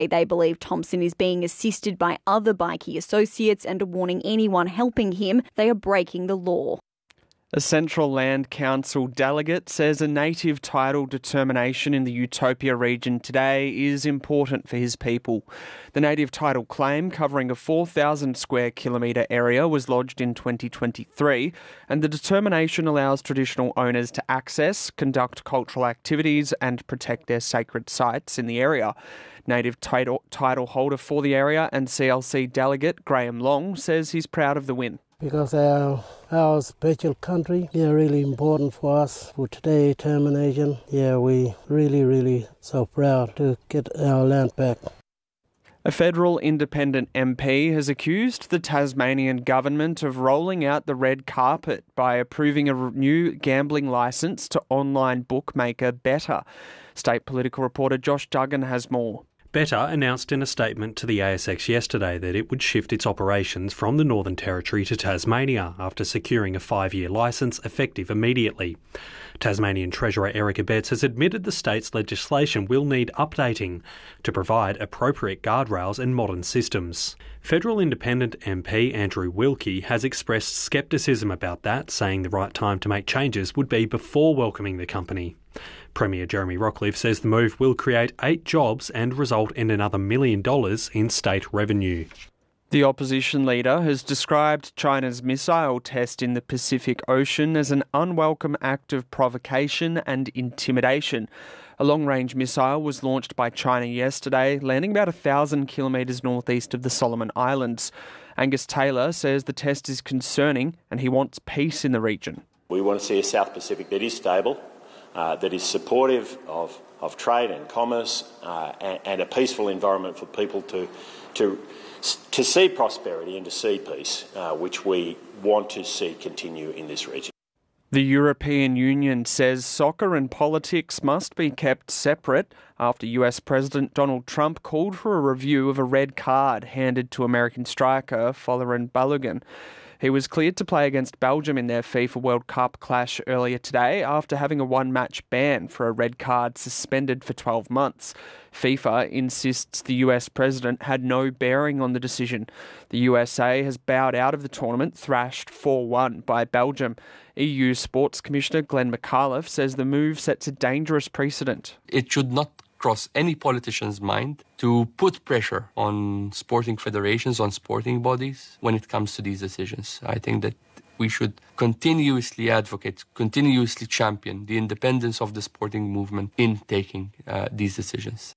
They believe Thompson is being assisted by other bikie associates and are warning anyone helping him they are breaking the law. A Central Land Council delegate says a native title determination in the Utopia region today is important for his people. The native title claim, covering a 4,000 square kilometre area, was lodged in 2023, and the determination allows traditional owners to access, conduct cultural activities and protect their sacred sites in the area. Native title holder for the area and CLC delegate Graham Long says he's proud of the win. Because our special country, really important for us for today termination. We really so proud to get our land back. A federal independent MP has accused the Tasmanian government of rolling out the red carpet by approving a new gambling licence to online bookmaker Betr. State political reporter Josh Duggan has more. Betr announced in a statement to the ASX yesterday that it would shift its operations from the Northern Territory to Tasmania after securing a 5-year licence effective immediately. Tasmanian Treasurer Eric Abetz has admitted the state's legislation will need updating to provide appropriate guardrails and modern systems. Federal Independent MP Andrew Wilkie has expressed scepticism about that, saying the right time to make changes would be before welcoming the company. Premier Jeremy Rockliff says the move will create 8 jobs and result in another $1 million in state revenue. The opposition leader has described China's missile test in the Pacific Ocean as an unwelcome act of provocation and intimidation. A long-range missile was launched by China yesterday, landing about 1,000 kilometres northeast of the Solomon Islands. Angus Taylor says the test is concerning and he wants peace in the region. We want to see a South Pacific that is stable, that is supportive of trade and commerce and a peaceful environment for people to see prosperity and to see peace, which we want to see continue in this region. The European Union says soccer and politics must be kept separate after US President Donald Trump called for a review of a red card handed to American striker Folarin Balogun. He was cleared to play against Belgium in their FIFA World Cup clash earlier today after having a one-match ban for a red card suspended for 12 months. FIFA insists the US president had no bearing on the decision. The USA has bowed out of the tournament, thrashed 4-1 by Belgium. EU Sports Commissioner Glenn McAuliffe says the move sets a dangerous precedent. It should not cross any politician's mind to put pressure on sporting federations, on sporting bodies when it comes to these decisions. I think that we should continuously advocate, continuously champion the independence of the sporting movement in taking these decisions.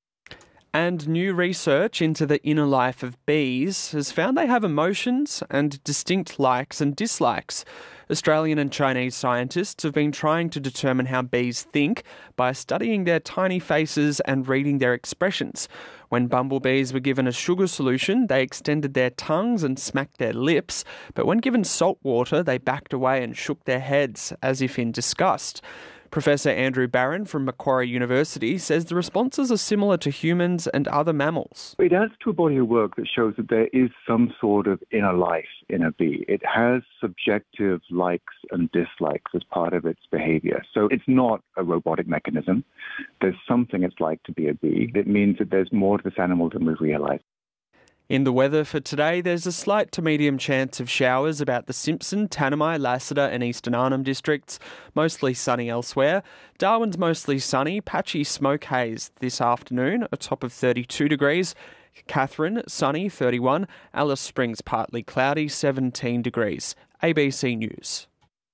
And new research into the inner life of bees has found they have emotions and distinct likes and dislikes. Australian and Chinese scientists have been trying to determine how bees think by studying their tiny faces and reading their expressions. When bumblebees were given a sugar solution, they extended their tongues and smacked their lips, but when given salt water, they backed away and shook their heads as if in disgust. Professor Andrew Barron from Macquarie University says the responses are similar to humans and other mammals. It adds to a body of work that shows that there is some sort of inner life in a bee. It has subjective likes and dislikes as part of its behaviour. So it's not a robotic mechanism. There's something it's like to be a bee. It means that there's more to this animal than we realise. In the weather for today, there's a slight to medium chance of showers about the Simpson, Tanami, Lassiter and Eastern Arnhem districts. Mostly sunny elsewhere. Darwin's mostly sunny, patchy smoke haze this afternoon, a top of 32 degrees. Katherine, sunny, 31. Alice Springs, partly cloudy, 17 degrees. ABC News.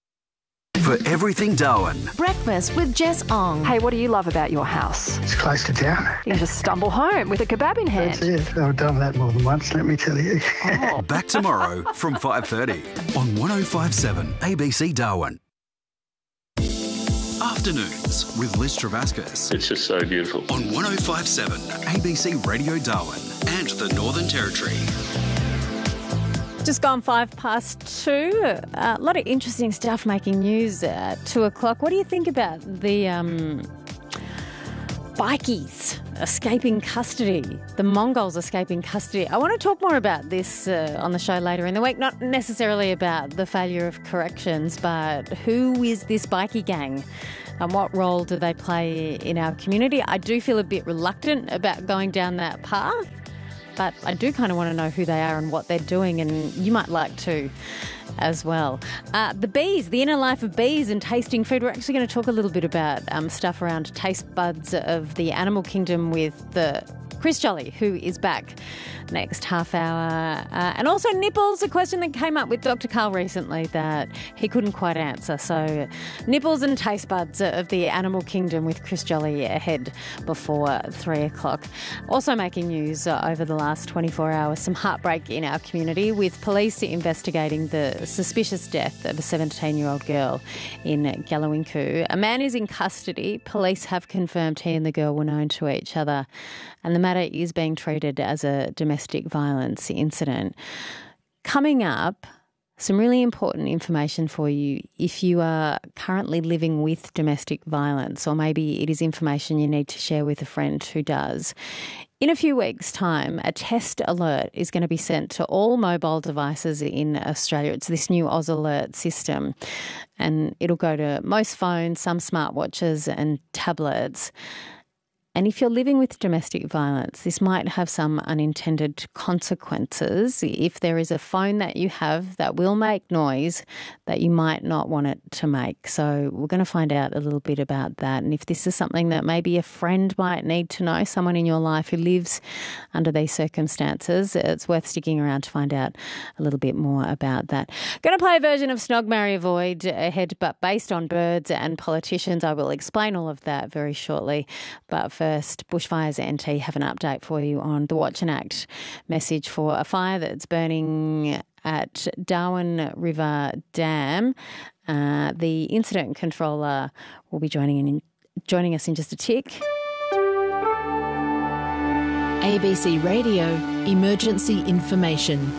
For everything Darwin. Breakfast with Jess Ong. Hey, what do you love about your house? It's close to town. You can just stumble home with a kebab in hand. That's it. I've done that more than once, let me tell you. Oh. Back tomorrow from 5:30 on 105.7 ABC Darwin. Afternoons with Liz Travascus. It's just so beautiful. On 105.7 ABC Radio Darwin and the Northern Territory. Just gone 2:05. A lot of interesting stuff making news at 2 o'clock. What do you think about the bikies escaping custody, the Mongols escaping custody? I want to talk more about this on the show later in the week, not necessarily about the failure of corrections, but who is this bikie gang and what role do they play in our community? I do feel a bit reluctant about going down that path, but I do kind of want to know who they are and what they're doing, and you might like to as well. The bees, the inner life of bees and tasting food. We're actually going to talk a little bit about stuff around taste buds of the animal kingdom with Chris Jolly, who is back next half hour. And also nipples, a question that came up with Dr. Karl recently that he couldn't quite answer. So nipples and taste buds of the animal kingdom with Chris Jolly ahead before 3 o'clock. Also making news over the last 24 hours, some heartbreak in our community with police investigating the suspicious death of a 17-year-old girl in Gallowinku. A man is in custody. Police have confirmed he and the girl were known to each other, and the matter is being treated as a domestic violence incident. Coming up, some really important information for you if you are currently living with domestic violence, or maybe it is information you need to share with a friend who does. In a few weeks' time, a test alert is going to be sent to all mobile devices in Australia. It's this new Oz Alert system, and it'll go to most phones, some smartwatches and tablets. And if you're living with domestic violence, this might have some unintended consequences. If there is a phone that you have that will make noise that you might not want it to make. So we're going to find out a little bit about that. And if this is something that maybe a friend might need to know, someone in your life who lives under these circumstances, it's worth sticking around to find out a little bit more about that. Going to play a version of Snog, Marry, Avoid ahead, but based on birds and politicians. I will explain all of that very shortly. But first, Bushfires NT have an update for you on the Watch and Act message for a fire that's burning at Darwin River Dam. The incident controller will be joining us in just a tick. ABC Radio Emergency Information.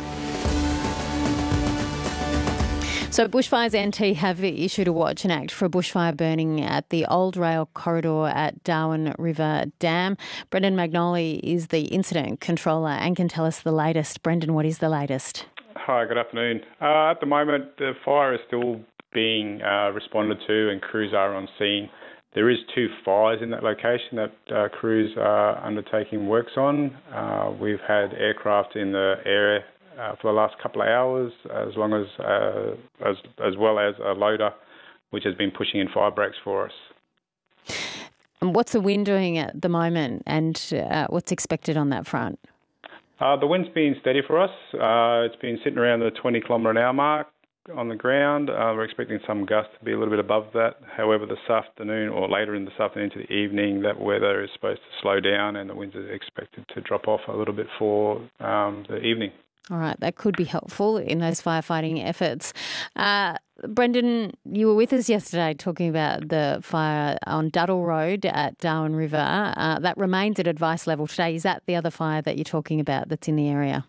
So Bushfires NT have issued a Watch and Act for a bushfire burning at the old rail corridor at Darwin River Dam. Brendan Magnoli is the incident controller and can tell us the latest. Brendan, what is the latest? Hi, good afternoon. At the moment, the fire is still being responded to and crews are on scene. There is 2 fires in that location that crews are undertaking works on. We've had aircraft in the area for the last couple of hours, as well as a loader, which has been pushing in fire breaks for us. And what's the wind doing at the moment, and what's expected on that front? The wind's been steady for us. It's been sitting around the 20 kilometre an hour mark on the ground. We're expecting some gusts to be a little bit above that. However, this afternoon or later in this afternoon to the evening, that weather is supposed to slow down and the winds are expected to drop off a little bit for the evening. All right, that could be helpful in those firefighting efforts. Brendan, you were with us yesterday talking about the fire on Duddle Road at Darwin River. That remains at advice level today. Is that the other fire that you're talking about that's in the area?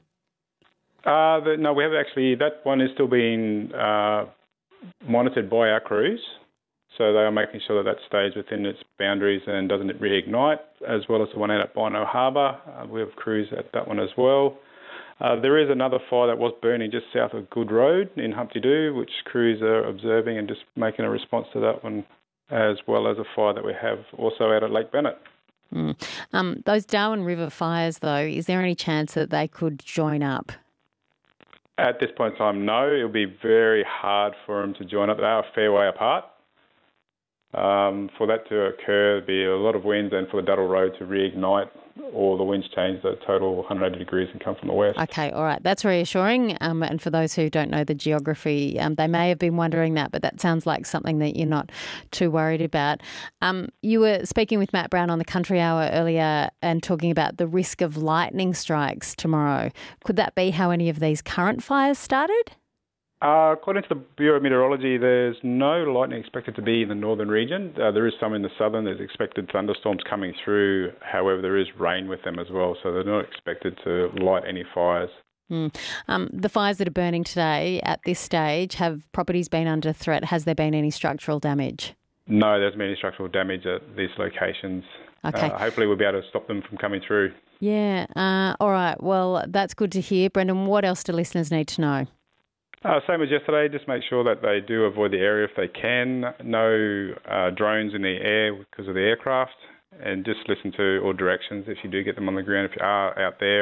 No, we have actually, that one is still being monitored by our crews. So they are making sure that stays within its boundaries and doesn't reignite, as well as the one out at Bynoe Harbour. We have crews at that one as well. There is another fire that was burning just south of Good Road in Humpty Doo, which crews are observing and just making a response to that one, as well as a fire that we have also out at Lake Bennett. Those Darwin River fires, though, is there any chance that they could join up? At this point in time, no. It'll be very hard for them to join up. They are a fair way apart. For that to occur, there'd be a lot of winds, and for the Duddle Road to reignite, or the winds change the total 180 degrees and come from the west. Okay, all right. That's reassuring. And for those who don't know the geography, they may have been wondering that, but that sounds like something that you're not too worried about. You were speaking with Matt Brown on the Country Hour earlier and talking about the risk of lightning strikes tomorrow. Could that be how any of these current fires started? According to the Bureau of Meteorology, there's no lightning expected to be in the northern region. There is some in the southern. There's expected thunderstorms coming through. However, there is rain with them as well, so they're not expected to light any fires. The fires that are burning today, at this stage, have properties been under threat? Has there been any structural damage? No, there's been any structural damage at these locations. Okay. Hopefully we'll be able to stop them from coming through. Yeah. All right. Well, that's good to hear. Brendan, what else do listeners need to know? Same as yesterday, just make sure that they do avoid the area if they can. No drones in the air because of the aircraft, and just listen to all directions if you do get them on the ground. If you are out there,